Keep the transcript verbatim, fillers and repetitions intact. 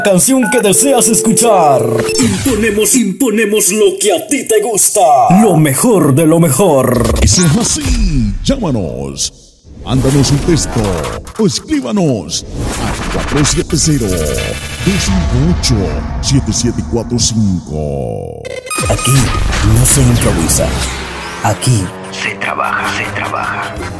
Canción que deseas escuchar. Imponemos, imponemos lo que a ti te gusta. Lo mejor de lo mejor. Eso es así. Llámanos. Mándanos un texto o escríbanos a cuatro siete cero, dos cinco ocho, siete siete cuatro cinco. Aquí no se improvisa. Aquí se trabaja, se trabaja.